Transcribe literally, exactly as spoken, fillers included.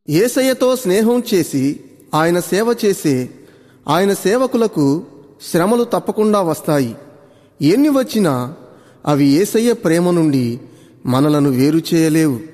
యేసయ్యతో స్నేహం చేసి ఆయన సేవ చేసే ఆయన సేవకులకు శ్రమలు తప్పకుండా వస్తాయి. ఎన్ని వచ్చినా అవి యేసయ్య ప్రేమ నుండి మనలను వేరు చేయలేవు.